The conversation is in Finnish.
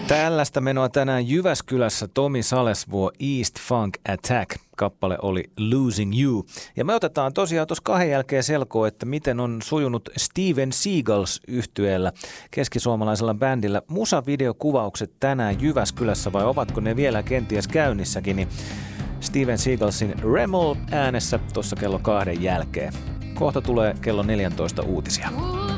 Tällaista menoa tänään Jyväskylässä Tomi Salesvuo East Funk Attack. Kappale oli Losing You. Ja me otetaan tosiaan tuossa 2 jälkeen selkoa, että miten on sujunut Steven Seagals -yhtyeellä, keskisuomalaisella bändillä. Musavideokuvaukset tänään Jyväskylässä vai ovatko ne vielä kenties käynnissäkin? Niin Steven Seagalsin Remol äänessä tuossa kello 2 jälkeen. Kohta tulee kello 14 uutisia.